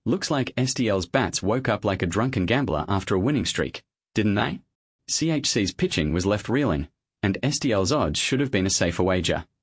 Looks like SDL's bats woke up like a drunken gambler after a winning streak, didn't they? CHC's pitching was left reeling, and SDL's odds should have been a safer wager.